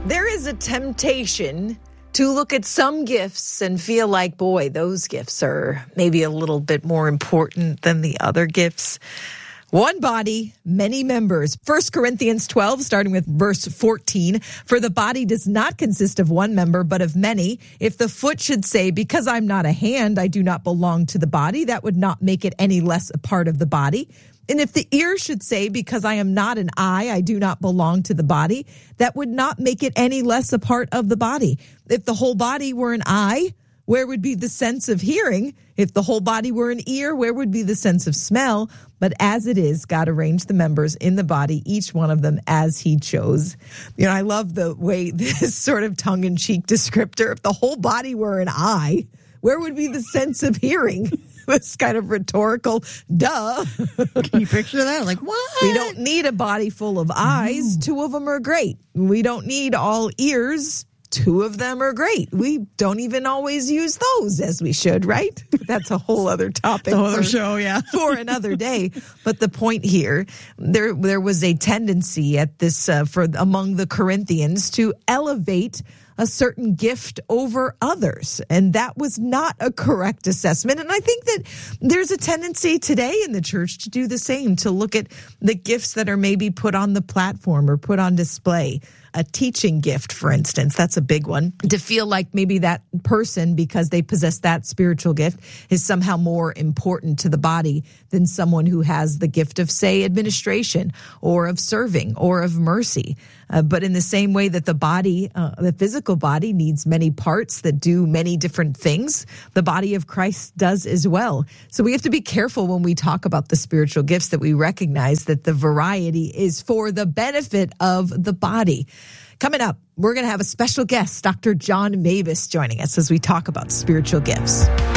There is a temptation to look at some gifts and feel like, boy, those gifts are maybe a little bit more important than the other gifts. One body, many members. 1 Corinthians 12, starting with verse 14. For the body does not consist of one member, but of many. If the foot should say, because I'm not a hand, I do not belong to the body, that would not make it any less a part of the body. And if the ear should say, because I am not an eye, I do not belong to the body, that would not make it any less a part of the body. If the whole body were an eye, where would be the sense of hearing? If the whole body were an ear, where would be the sense of smell? But as it is, God arranged the members in the body, each one of them as he chose. You know, I love the way this sort of tongue-in-cheek descriptor, if the whole body were an eye, where would be the sense of hearing? This kind of rhetorical, duh. Can you picture that? Like, what? We don't need a body full of eyes. 2 of them are great. We don't need all ears. 2 of them are great. We don't even always use those as we should, right? That's a whole other topic. A whole other show, yeah. For another day. But the point here, there was a tendency at this among the Corinthians to elevate a certain gift over others. And that was not a correct assessment. And I think that there's a tendency today in the church to do the same, to look at the gifts that are maybe put on the platform or put on display. A teaching gift, for instance, that's a big one. To feel like maybe that person, because they possess that spiritual gift, is somehow more important to the body than someone who has the gift of, say, administration or of serving or of mercy. But in the same way that the body, the physical body, needs many parts that do many different things, the body of Christ does as well. So we have to be careful when we talk about the spiritual gifts that we recognize that the variety is for the benefit of the body. Coming up, we're going to have a special guest, Dr. John Mabus, joining us as we talk about spiritual gifts.